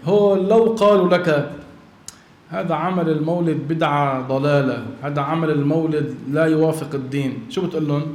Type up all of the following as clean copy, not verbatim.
هو لو قالوا لك هذا عمل المولد بدعة ضلالة، هذا عمل المولد لا يوافق الدين، شو بتقول لهم؟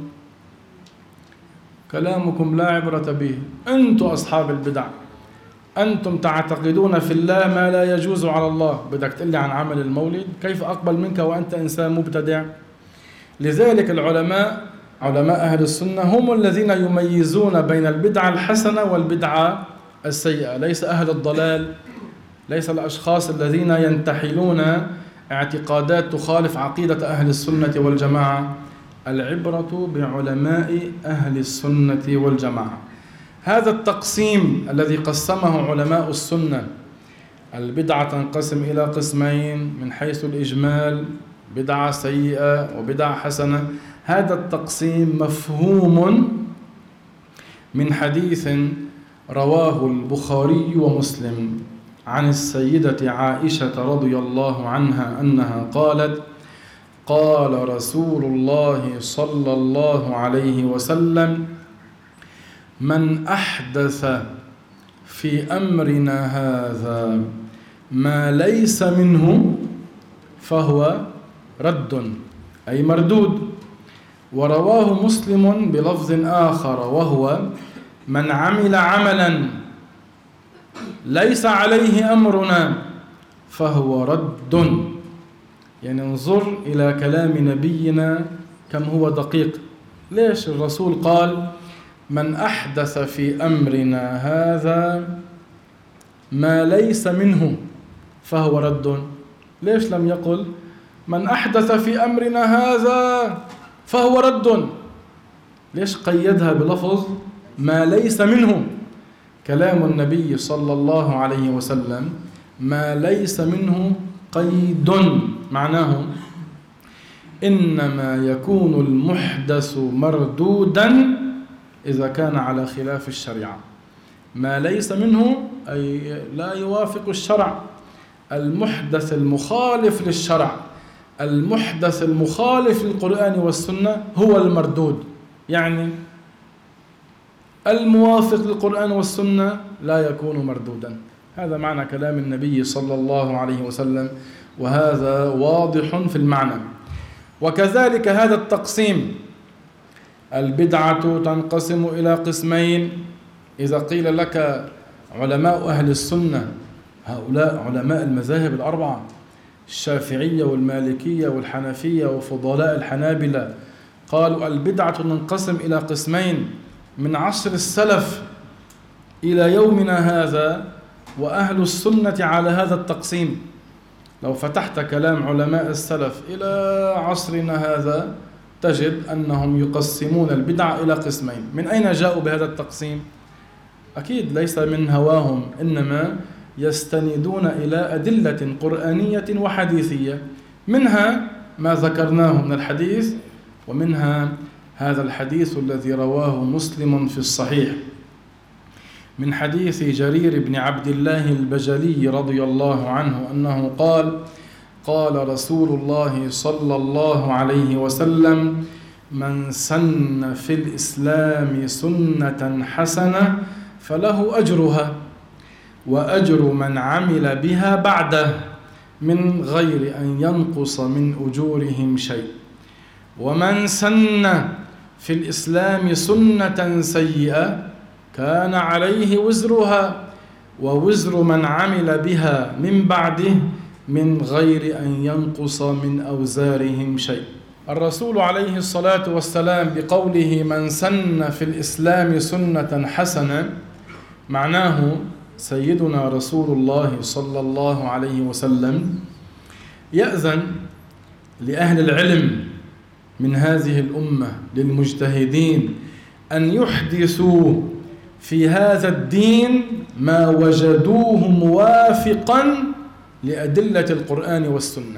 كلامكم لا عبرة به، أنتم أصحاب البدع، أنتم تعتقدون في الله ما لا يجوز على الله، بدك تقلي عن عمل المولد؟ كيف أقبل منك وأنت إنسان مبتدع؟ لذلك العلماء، علماء أهل السنة، هم الذين يميزون بين البدعة الحسنة والبدعة السيئة، ليس أهل الضلال، ليس الأشخاص الذين ينتحلون اعتقادات تخالف عقيدة أهل السنة والجماعة. العبرة بعلماء أهل السنة والجماعة. هذا التقسيم الذي قسمه علماء السنة، البدعة تنقسم إلى قسمين من حيث الإجمال، بدعة سيئة وبدعة حسنة. هذا التقسيم مفهوم من حديث رواه البخاري ومسلم عن السيدة عائشة رضي الله عنها أنها قالت: قال رسول الله صلى الله عليه وسلم: من أحدث في أمرنا هذا ما ليس منه فهو رد، أي مردود. ورواه مسلم بلفظ آخر وهو: من عمل عملا ليس عليه أمرنا فهو رد. يعني انظر إلى كلام نبينا كم هو دقيق. ليش الرسول قال من أحدث في أمرنا هذا ما ليس منه فهو رد؟ ليش لم يقل من أحدث في أمرنا هذا فهو رد؟ ليش قيدها بلفظ ما ليس منه؟ كلام النبي صلى الله عليه وسلم ما ليس منه قيد، معناه إنما يكون المحدث مردودا إذا كان على خلاف الشريعة. ما ليس منه أي لا يوافق الشرع، المحدث المخالف للشرع، المحدث المخالف للقرآن والسنة هو المردود. يعني الموافق للقرآن والسنة لا يكون مردودا. هذا معنى كلام النبي صلى الله عليه وسلم، وهذا واضح في المعنى. وكذلك هذا التقسيم، البدعة تنقسم إلى قسمين. إذا قيل لك علماء أهل السنة، هؤلاء علماء المذاهب الأربعة، الشافعية والمالكية والحنفية وفضلاء الحنابلة، قالوا البدعة تنقسم إلى قسمين من عصر السلف إلى يومنا هذا، وأهل السنة على هذا التقسيم. لو فتحت كلام علماء السلف إلى عصرنا هذا تجد أنهم يقسمون البدع إلى قسمين. من أين جاءوا بهذا التقسيم؟ أكيد ليس من هواهم، إنما يستندون إلى أدلة قرآنية وحديثية، منها ما ذكرناه من الحديث، ومنها هذا الحديث الذي رواه مسلم في الصحيح من حديث جرير بن عبد الله البجلي رضي الله عنه أنه قال: قال رسول الله صلى الله عليه وسلم: من سن في الإسلام سنة حسنة فله أجرها وأجر من عمل بها بعده من غير أن ينقص من أجورهم شيء، ومن سن في الإسلام سنة سيئة كان عليه وزرها ووزر من عمل بها من بعده من غير أن ينقص من أوزارهم شيء. الرسول عليه الصلاة والسلام بقوله من سن في الإسلام سنة حسنة، معناه سيدنا رسول الله صلى الله عليه وسلم يأذن لأهل العلم من هذه الأمة، للمجتهدين، أن يحدثوا في هذا الدين ما وجدوه موافقا لأدلة القرآن والسنة.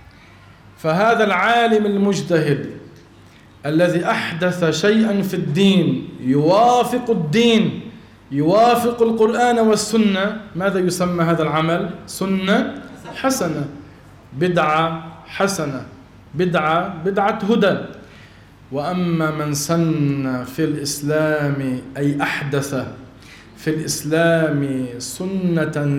فهذا العالم المجتهد الذي أحدث شيئا في الدين يوافق الدين، يوافق القرآن والسنة، ماذا يسمى هذا العمل؟ سنة حسنة، بدعة حسنة، بدعة هدى. وأما من سن في الإسلام أي أحدث في الإسلام سنة